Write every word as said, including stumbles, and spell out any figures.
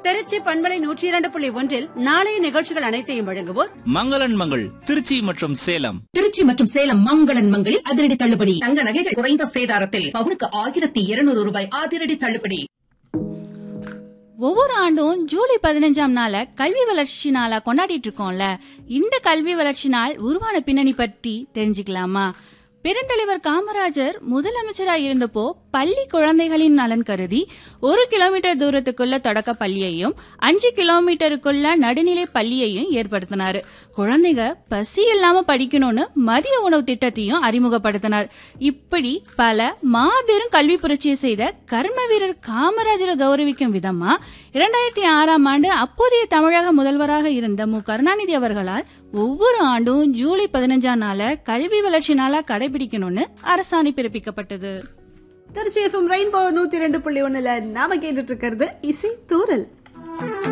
திருச்சி பண்பலை நூற்றி இரண்டு புள்ளி ஒன்றில் நாளைய நிகழ்ச்சிகள் அனைத்தையும் வழங்குவோர் மங்களன் மங்கள் திருச்சி மற்றும் சேலம். திருச்சி மற்றும் சேலம் மங்களன் மங்களில் அதிரடி தள்ளுபடி. தங்க நகைகள் குறைந்த சேதாரத்தில் பவுனுக்கு ஆயிரத்தி இருநூறு ரூபாய் அதிரடி தள்ளுபடி. ஒவ்வொரு ஆண்டும் ஜூலை பதினஞ்சாம் நாள கல்வி வளர்ச்சி நாளா கொண்டாடிட்டு இருக்கோம்ல. இந்த கல்வி வளர்ச்சி நாள் உருவான பின்னணி பற்றி தெரிஞ்சுக்கலாமா? பெருந்தலைவர் காமராஜர் முதலமைச்சரா இருந்தப்போ பள்ளி குழந்தைகளின் நலன் கருதி ஒரு கிலோமீட்டர் தூரத்துக்குள்ள தொடக்க பள்ளியையும் அஞ்சு கிலோமீட்டருக்குள்ள நடுநிலை பள்ளியையும் ஏற்படுத்தினாரு. குழந்தைங்க பசி இல்லாம படிக்கணும்னு மதிய உணவு திட்டத்தையும் அறிமுகப்படுத்தினார். இப்படி பல மாபெரும் கல்வி புரட்சியை செய்த கர்ம வீரர் காமராஜரை கௌரவிக்கும் விதமா இரண்டாயிரத்தி ஆறாம் ஆண்டு அப்போதைய தமிழக முதல்வராக இருந்த மு கருணாநிதி அவர்களால் ஒவ்வொரு ஆண்டும் ஜூலை பதினஞ்சாம் நாள கல்வி வளர்ச்சி நாளா கடைபிடிக்கணும்னு அரசாணை பிறப்பிக்கப்பட்டது. திருச்சி எஃப்எம் ரெயின்போ நூத்தி ரெண்டு புள்ளி ஒண்ணுல நாம கேட்டுட்டு இருக்கிறது இசை தூரல்.